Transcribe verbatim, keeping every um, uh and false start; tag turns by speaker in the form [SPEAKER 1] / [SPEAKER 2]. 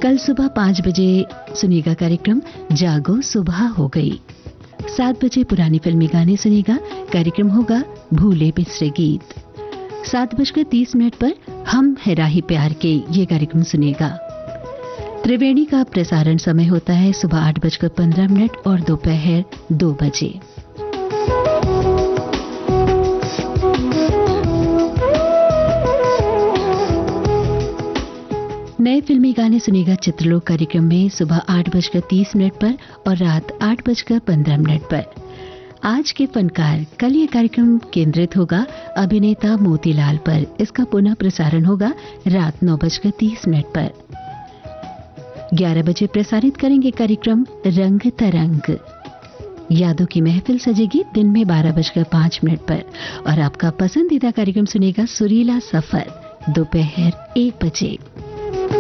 [SPEAKER 1] कल सुबह पाँच बजे सुनिएगा कार्यक्रम जागो सुबह हो गई। सात बजे पुरानी फिल्मी गाने सुनिएगा, कार्यक्रम होगा भूले बिसरे गीत। सात बजकर तीस मिनट पर हम है राही प्यार के, ये कार्यक्रम सुनिएगा। त्रिवेणी का प्रसारण समय होता है सुबह आठ बजकर पंद्रह मिनट और दोपहर दो बजे। नए फिल्मी गाने सुनेगा चित्रलोक कार्यक्रम में सुबह आठ बजकर तीस मिनट पर और रात आठ बजकर पंद्रह मिनट पर। आज के फनकार, कल ये कार्यक्रम केंद्रित होगा अभिनेता मोतीलाल पर। इसका पुनः प्रसारण होगा रात नौ बजकर तीस मिनट पर। ग्यारह बजे प्रसारित करेंगे कार्यक्रम रंग तरंग। यादों की महफिल सजेगी दिन में बारह बजकर पांच मिनट पर और आपका पसंदीदा कार्यक्रम सुनेगा सुरीला सफर दोपहर एक बजे।